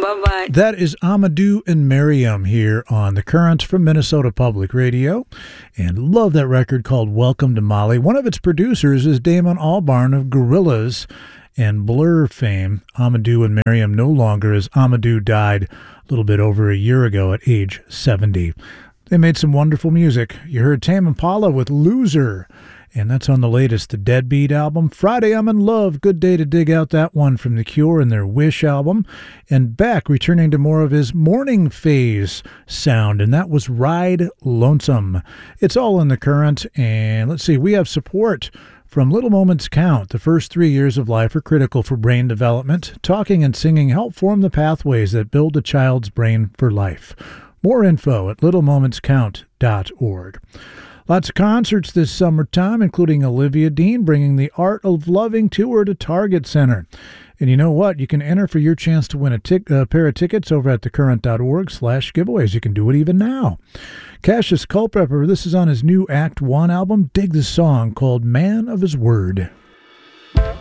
Bye-bye. That is Amadou and Miriam here on The Current from Minnesota Public Radio. And love that record called Welcome to Mali. One of its producers is Damon Albarn of Gorillaz and Blur fame. Amadou and Miriam no longer, as Amadou died a little bit over a year ago at age 70. They made some wonderful music. You heard Tame Impala with Loser, and that's on the latest The Deadbeat album. Friday I'm in Love, good day to dig out that one from The Cure and their Wish album. And Beck returning to more of his morning phase sound, and that was Ride Lonesome. It's all in The Current, and let's see, we have support from Little Moments Count. The first 3 years of life are critical for brain development. Talking and singing help form the pathways that build a child's brain for life. More info at littlemomentscount.org. Lots of concerts this summertime, including Olivia Dean bringing the Art of Loving tour to Target Center. And you know what? You can enter for your chance to win a pair of tickets over at thecurrent.org/giveaways. You can do it even now. Cassius Culpepper, this is on his new Act 1 album. Dig the song called Man of His Word.